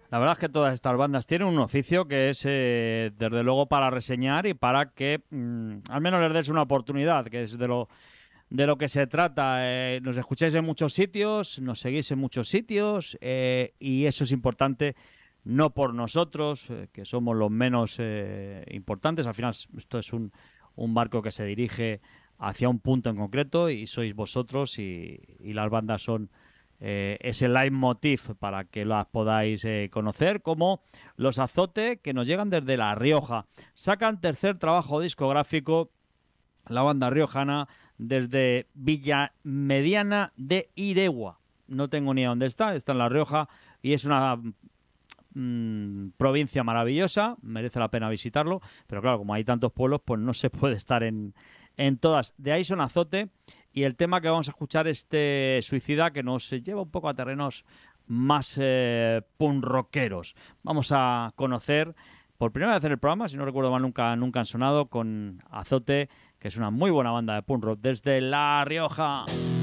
La verdad es que todas estas bandas tienen un oficio que es, desde luego, para reseñar y para que al menos les des una oportunidad, que es de lo que se trata. Nos escucháis en muchos sitios, nos seguís en muchos sitios, y eso es importante, no por nosotros, que somos los menos importantes. Al final, esto es un barco que se dirige hacia un punto en concreto y sois vosotros y las bandas son ese leitmotiv para que las podáis conocer, como Los Azote, que nos llegan desde La Rioja. Sacan tercer trabajo discográfico, la banda riojana, desde Villa Mediana de Iregua. No tengo ni idea dónde está en La Rioja y es una provincia maravillosa, merece la pena visitarlo, pero claro, como hay tantos pueblos, pues no se puede estar en todas. De ahí son Azote, y el tema que vamos a escuchar, este Suicida, que nos lleva un poco a terrenos más punk rockeros. Vamos a conocer por primera vez en el programa, si no recuerdo mal, nunca han sonado, con Azote, que es una muy buena banda de punk rock desde La Rioja.